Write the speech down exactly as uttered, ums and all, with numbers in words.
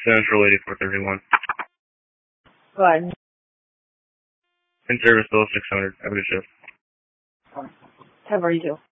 Central eighty-four thirty-one. Go ahead. In service, still six hundred. Have a good shift. ten forty-two.